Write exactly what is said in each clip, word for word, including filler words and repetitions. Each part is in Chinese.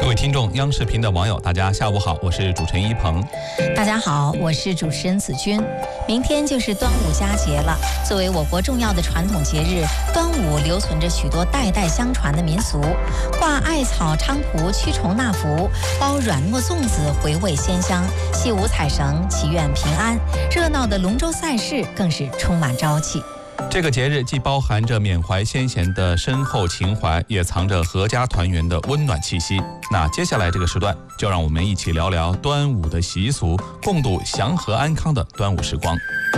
位听众，央视频的网友，大家下午好，我是主持人一鹏。 大家好，我是主持人子君。明天就是端午佳节了，作为我国重要的传统节日，端午留存着许多代代相传的民俗。挂艾草菖蒲驱虫纳福，包软糯粽子回味鲜香，戏舞彩绳祈愿平安，热闹的龙舟赛事更是充满朝气。 这个节日既包含着缅怀先贤的深厚情怀，也藏着阖家团圆的温暖气息。那接下来这个时段，就让我们一起聊聊端午的习俗，共度祥和安康的端午时光。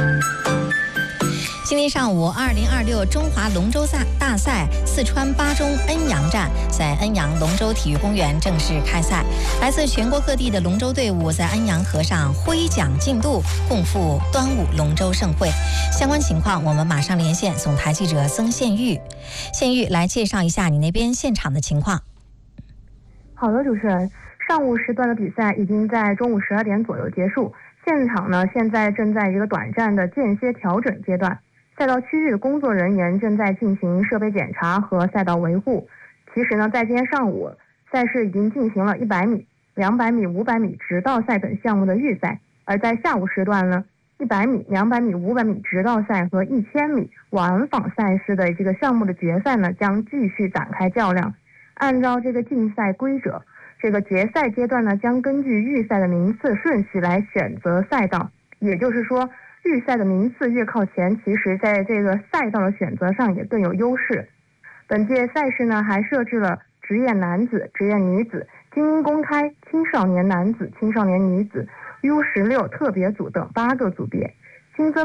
今天上午，二零二六中华龙舟赛大赛四川巴中恩阳站在恩阳龙舟体育公园正式开赛。来自全国各地的龙舟队伍在恩阳河上挥桨竞渡，共赴端午龙舟盛会。相关情况，我们马上连线总台记者曾宪玉。宪玉，来介绍一下你那边现场的情况。 好的，主持人，上午时段的比赛已经在中午十二点左右结束。现场呢，现在正在一个短暂的间歇调整阶段。赛道区域的工作人员正在进行设备检查和赛道维护。其实呢，在今天上午，赛事已经进行了一百米、两百米、五百米直道赛等项目的预赛，而在下午时段呢，一百米、两百米、五百米直道赛和一千米往返赛事的这个项目的决赛呢，将继续展开较量。按照这个竞赛规则，这个决赛阶段呢，将根据预赛的名次顺序来选择赛道，也就是说，预赛的名次越靠前，其实在这个赛道的选择上也更有优势。本届赛事呢，还设置了职业男子、职业女子、精英公开、青少年男子、青少年女子、U 十六特别组等八个组别，新增